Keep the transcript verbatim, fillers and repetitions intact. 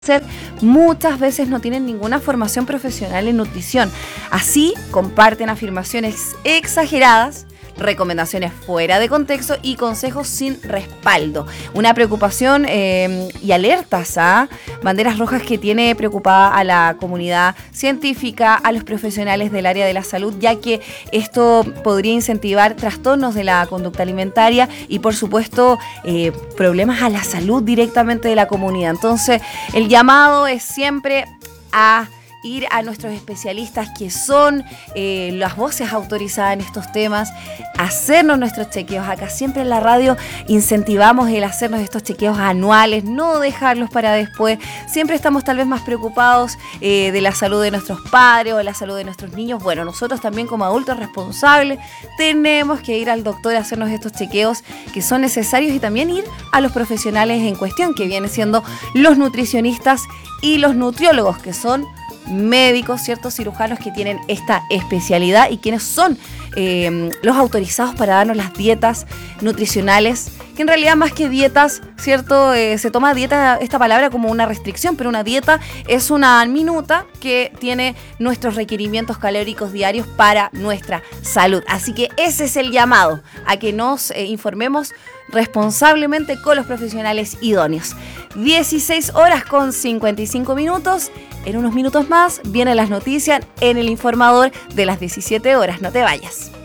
muchas veces no tienen ninguna formación profesional en nutrición. Así comparten afirmaciones exageradas, recomendaciones fuera de contexto y consejos sin respaldo. Una preocupación eh, y alertas a banderas rojas que tiene preocupada a la comunidad científica, a los profesionales del área de la salud, ya que esto podría incentivar trastornos de la conducta alimentaria y, por supuesto, eh, problemas a la salud directamente de la comunidad. Entonces, el llamado es siempre a ir a nuestros especialistas que son eh, las voces autorizadas en estos temas, hacernos nuestros chequeos. Acá siempre en la radio incentivamos el hacernos estos chequeos anuales, no dejarlos para después. Siempre estamos tal vez más preocupados eh, de la salud de nuestros padres o de la salud de nuestros niños. Bueno, nosotros también como adultos responsables tenemos que ir al doctor a hacernos estos chequeos que son necesarios y también ir a los profesionales en cuestión, que vienen siendo los nutricionistas y los nutriólogos, que son médicos, ciertos cirujanos que tienen esta especialidad y quienes son eh, los autorizados para darnos las dietas nutricionales, que en realidad más que dietas, cierto, eh, se toma dieta, esta palabra, como una restricción, pero una dieta es una minuta que tiene nuestros requerimientos calóricos diarios para nuestra salud. Así que ese es el llamado, a que nos eh, informemos responsablemente con los profesionales idóneos. dieciséis horas con cincuenta y cinco minutos. En unos minutos más vienen las noticias en el informador de las diecisiete horas. No te vayas.